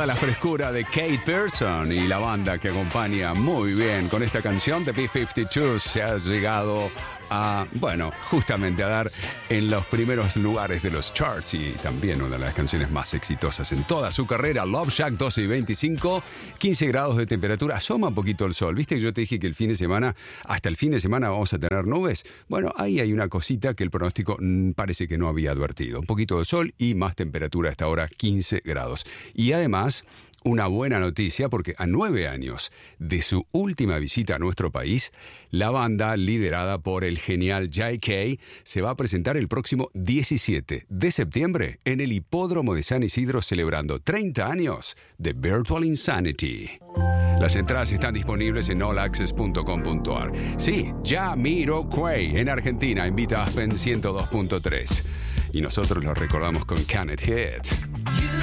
toda la frescura de Kate Pearson y la banda que acompaña muy bien con esta canción de B-52 se ha llegado a, bueno, justamente a dar en los primeros lugares de los charts y también una de las canciones más exitosas en toda su carrera. Love Shack, 12 y 25, 15 grados de temperatura, asoma un poquito el sol. ¿Viste que yo te dije que hasta el fin de semana vamos a tener nubes? Bueno, ahí hay una cosita que el pronóstico parece que no había advertido. Un poquito de sol y más temperatura a esta hora, 15 grados. Y además, una buena noticia porque a 9 años de su última visita a nuestro país, la banda liderada por el genial J.K. se va a presentar el próximo 17 de septiembre en el Hipódromo de San Isidro celebrando 30 años de Virtual Insanity. Las entradas están disponibles en allaccess.com.ar. Sí, Jamiroquai en Argentina invita a Aspen 102.3. Y nosotros lo recordamos con Can It Hit.